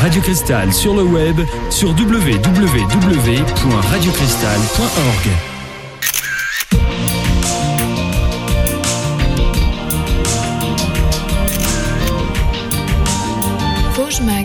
Radio Cristal sur le web sur www.radiocristal.org. Vosges Mag.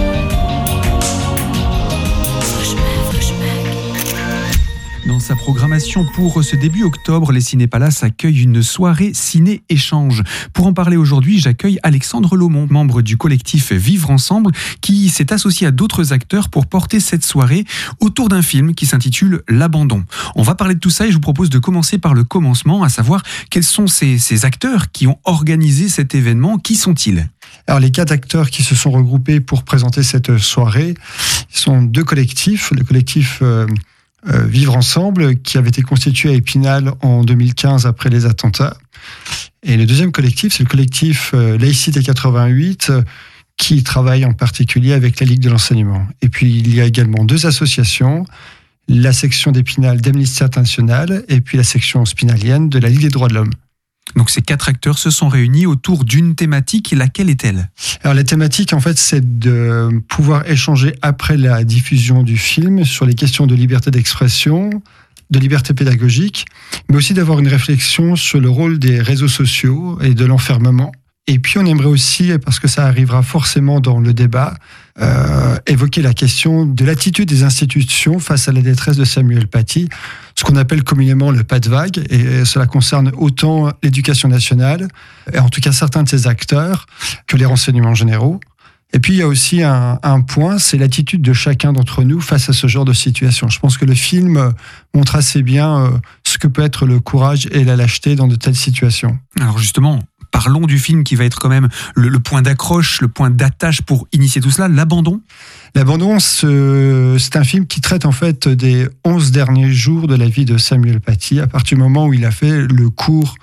Dans sa programmation pour ce début octobre, les Cinépalaces accueillent une soirée ciné-échange. Pour en parler aujourd'hui, j'accueille Alexandre Lomont, membre du collectif Vivre Ensemble, qui s'est associé à d'autres acteurs pour porter cette soirée autour d'un film qui s'intitule L'Abandon. On va parler de tout ça et je vous propose de commencer par le commencement, à savoir quels sont ces acteurs qui ont organisé cet événement. Qui sont-ils ? Alors les 4 acteurs qui se sont regroupés pour présenter cette soirée sont 2 collectifs. Le collectif Vivre Ensemble, qui avait été constitué à Épinal en 2015 après les attentats. Et le deuxième collectif, c'est le collectif Laïcité 88, qui travaille en particulier avec la Ligue de l'enseignement. Et puis il y a également 2 associations, la section d'Épinal d'Amnesty International et puis la section spinalienne de la Ligue des droits de l'homme. Donc ces 4 acteurs se sont réunis autour d'une thématique. Laquelle est-elle ? Alors la thématique, en fait, c'est de pouvoir échanger après la diffusion du film sur les questions de liberté d'expression, de liberté pédagogique, mais aussi d'avoir une réflexion sur le rôle des réseaux sociaux et de l'enfermement. Et puis on aimerait aussi, parce que ça arrivera forcément dans le débat, évoquer la question de l'attitude des institutions face à la détresse de Samuel Paty, ce qu'on appelle communément le pas de vague, et cela concerne autant l'éducation nationale, et en tout cas certains de ses acteurs, que les renseignements généraux. Et puis il y a aussi un point, c'est l'attitude de chacun d'entre nous face à ce genre de situation. Je pense que le film montre assez bien ce que peut être le courage et la lâcheté dans de telles situations. Alors justement, parlons du film qui va être quand même le point d'accroche, le point d'attache pour initier tout cela, L'Abandon. L'Abandon, c'est un film qui traite en fait des 11 derniers jours de la vie de Samuel Paty, à partir du moment où il a fait le cours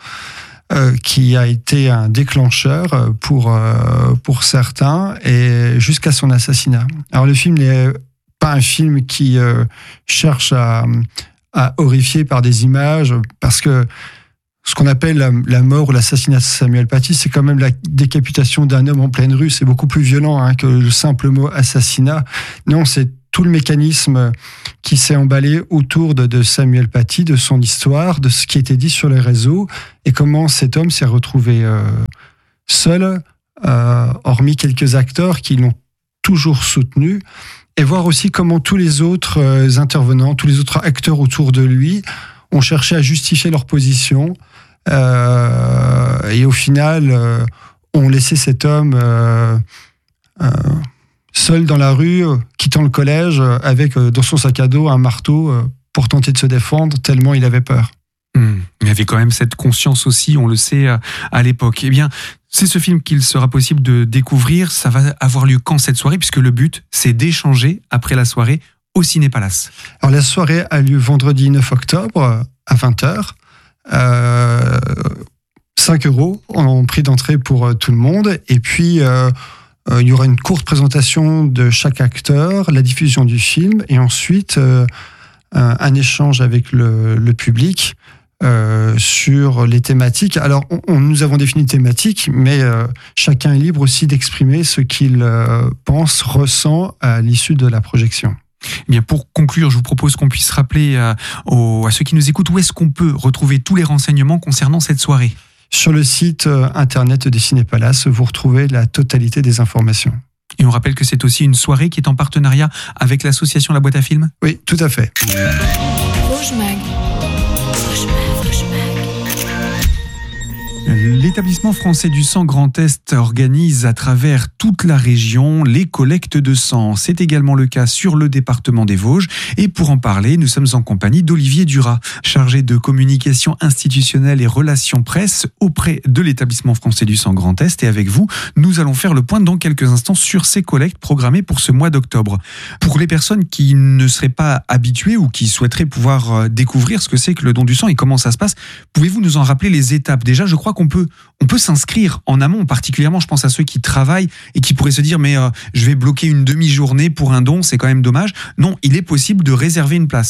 qui a été un déclencheur pour certains et jusqu'à son assassinat. Alors le film n'est pas un film qui cherche à horrifier par des images, parce que ce qu'on appelle la mort ou l'assassinat de Samuel Paty, c'est quand même la décapitation d'un homme en pleine rue. C'est beaucoup plus violent que le simple mot assassinat. Non, c'est tout le mécanisme qui s'est emballé autour de Samuel Paty, de son histoire, de ce qui était dit sur les réseaux, et comment cet homme s'est retrouvé seul, hormis quelques acteurs qui l'ont toujours soutenu, et voir aussi comment tous les autres intervenants, tous les autres acteurs autour de lui ont cherché à justifier leur position, et au final ont laissé cet homme seul dans la rue, quittant le collège avec dans son sac à dos un marteau pour tenter de se défendre, tellement il avait peur. Il y avait quand même cette conscience aussi, on le sait, à l'époque. Eh bien, c'est ce film qu'il sera possible de découvrir. Ça va avoir lieu quand cette soirée, puisque le but, c'est d'échanger après la soirée au Cinépalace. Alors la soirée a lieu vendredi 9 octobre à 20h. 5 € en prix d'entrée pour tout le monde. Et puis, il y aura une courte présentation de chaque acteur, la diffusion du film, et ensuite un échange avec le public sur les thématiques. Alors, nous avons défini une thématique, mais chacun est libre aussi d'exprimer ce qu'il pense, ressent à l'issue de la projection. Eh bien, pour conclure, je vous propose qu'on puisse rappeler à ceux qui nous écoutent où est-ce qu'on peut retrouver tous les renseignements concernant cette soirée. Sur le site internet des Cinépalaces, vous retrouvez la totalité des informations. Et on rappelle que c'est aussi une soirée qui est en partenariat avec l'association La Boîte à Films ? Oui, tout à fait. Vosges Mag. L'établissement français du sang Grand Est organise à travers toute la région les collectes de sang. C'est également le cas sur le département des Vosges. Et pour en parler, nous sommes en compagnie d'Olivier Duras, chargé de communication institutionnelle et relations presse auprès de l'établissement français du sang Grand Est. Et avec vous, nous allons faire le point dans quelques instants sur ces collectes programmées pour ce mois d'octobre. Pour les personnes qui ne seraient pas habituées ou qui souhaiteraient pouvoir découvrir ce que c'est que le don du sang et comment ça se passe, pouvez-vous nous en rappeler les étapes ? Déjà, je crois qu'on peut s'inscrire en amont, particulièrement je pense à ceux qui travaillent et qui pourraient se dire mais je vais bloquer une demi-journée pour un don, c'est quand même dommage. Non, il est possible de réserver une place.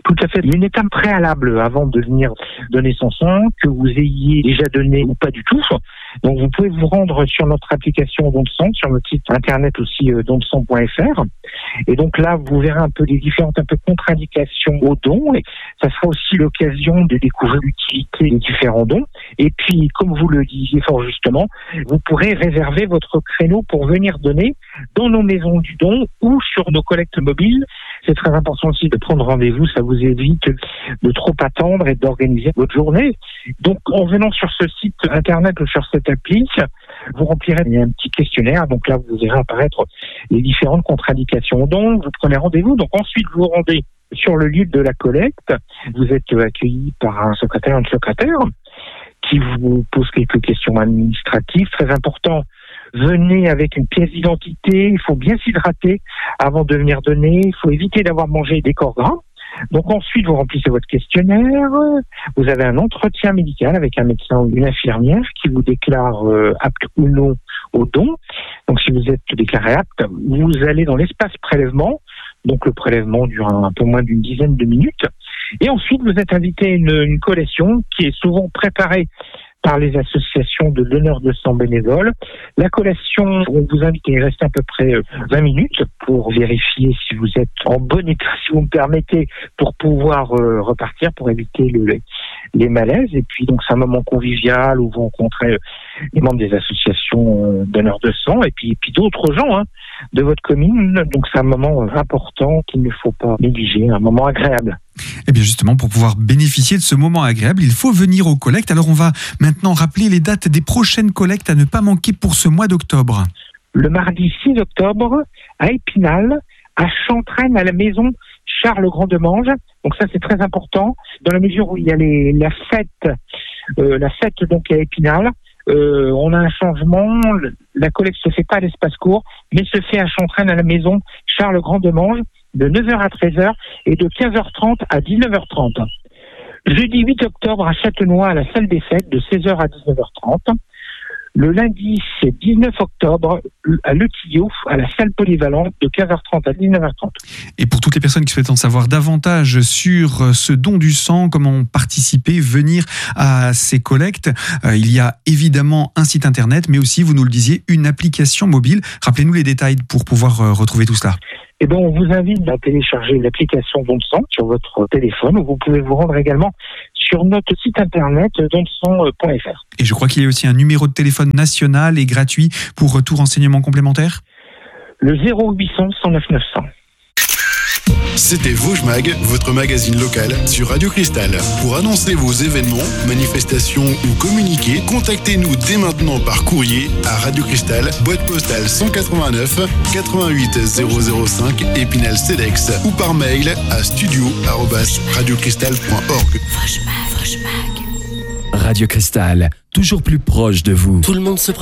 Tout à fait. Il y a une étape préalable avant de venir donner son sang, que vous ayez déjà donné ou pas du tout. Donc vous pouvez vous rendre sur notre application Don de sang, sur notre site internet aussi dondesang.fr. Et donc là, vous verrez un peu les différentes contre-indications aux dons. Et ça sera aussi l'occasion de découvrir l'utilité des différents dons. Et puis, comme vous le disiez fort justement, vous pourrez réserver votre créneau pour venir donner dans nos maisons du don ou sur nos collectes mobiles. C'est très important aussi de prendre rendez-vous, ça vous évite de trop attendre et d'organiser votre journée. Donc, en venant sur ce site internet ou sur cette appli, vous remplirez un petit questionnaire. Donc là, vous verrez apparaître les différentes contre-indications. Donc, vous prenez rendez-vous. Donc ensuite, vous vous rendez sur le lieu de la collecte. Vous êtes accueilli par un secrétaire, une secrétaire qui vous pose quelques questions administratives. Très important, venez avec une pièce d'identité. Il faut bien s'hydrater avant de venir donner. Il faut éviter d'avoir mangé des corps gras. Donc ensuite, vous remplissez votre questionnaire. Vous avez un entretien médical avec un médecin ou une infirmière qui vous déclare apte ou non au don. Donc si vous êtes déclaré apte, vous allez dans l'espace prélèvement. Donc le prélèvement dure un peu moins d'une dizaine de minutes. Et ensuite, vous êtes invité à une collation qui est souvent préparée par les associations de donneurs de sang bénévoles. La collation, on vous invite à y rester à peu près 20 minutes pour vérifier si vous êtes en bon état, si vous me permettez, pour pouvoir repartir, pour éviter les malaises. Et puis, donc, c'est un moment convivial où vous rencontrez les membres des associations donneurs de sang et puis d'autres gens de votre commune. Donc, c'est un moment important qu'il ne faut pas négliger, un moment agréable. Et bien justement, pour pouvoir bénéficier de ce moment agréable, il faut venir aux collectes. Alors on va maintenant rappeler les dates des prochaines collectes à ne pas manquer pour ce mois d'octobre. Le mardi 6 octobre, à Épinal, à Chantraine, à la maison Charles-Grand-Demange. Donc ça, c'est très important, dans la mesure où il y a la fête donc à Épinal. On a un changement, la collecte se fait pas à l'espace court, mais se fait à Chantraine, à la maison Charles-Grand-Demange, de 9h à 13h et de 15h30 à 19h30. Jeudi 8 octobre à Châtenois, à la salle des fêtes, de 16h à 19h30. Le lundi, c'est 19 octobre, à Le Tillot, à la salle polyvalente, de 15h30 à 19h30. Et pour toutes les personnes qui souhaitent en savoir davantage sur ce don du sang, comment participer, venir à ces collectes, il y a évidemment un site internet, mais aussi, vous nous le disiez, une application mobile. Rappelez-nous les détails pour pouvoir retrouver tout cela. Eh bien, on vous invite à télécharger l'application Don de sang sur votre téléphone, ou vous pouvez vous rendre également sur notre site internet dondesang.fr. Et je crois qu'il y a aussi un numéro de téléphone national et gratuit pour tout renseignement complémentaire. Le 0800 109 900. C'était Vosges Mag, votre magazine local sur Radio Cristal. Pour annoncer vos événements, manifestations ou communiquer, contactez-nous dès maintenant par courrier à Radio Cristal, boîte postale 189 88 005 Épinal-Cedex ou par mail à studio@radiocristal.org. Vosges Mag. Radio Cristal, toujours plus proche de vous. Tout le monde se